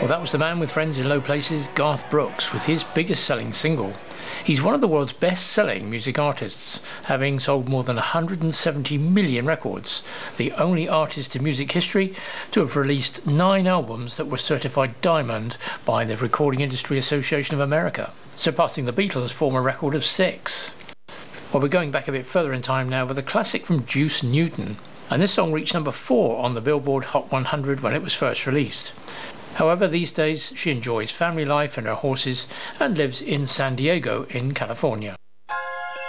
Well, that was the man with Friends in Low Places, Garth Brooks, with his biggest selling single. He's one of the world's best-selling music artists, having sold more than 170 million records, the only artist in music history to have released 9 albums that were certified diamond by the Recording Industry Association of America, surpassing the Beatles' former record of 6. Well, we're going back a bit further in time now with a classic from Juice Newton, and this song reached number 4 on the Billboard Hot 100 when it was first released. However, these days she enjoys family life and her horses and lives in San Diego in California.